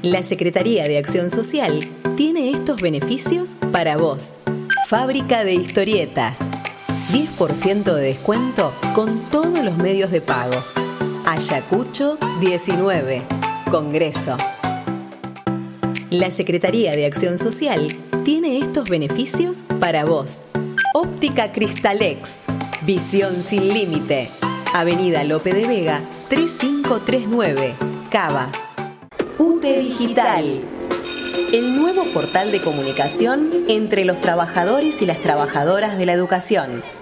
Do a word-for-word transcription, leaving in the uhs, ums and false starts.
La Secretaría de Acción Social tiene estos beneficios para vos. Fábrica de historietas. diez por ciento de descuento con todos los medios de pago. Ayacucho diecinueve. Congreso. La Secretaría de Acción Social tiene estos beneficios para vos. Óptica Cristalex. Visión sin límite. Avenida Lope de Vega tres cinco tres nueve. Cava. U T E Digital. El nuevo portal de comunicación entre los trabajadores y las trabajadoras de la educación.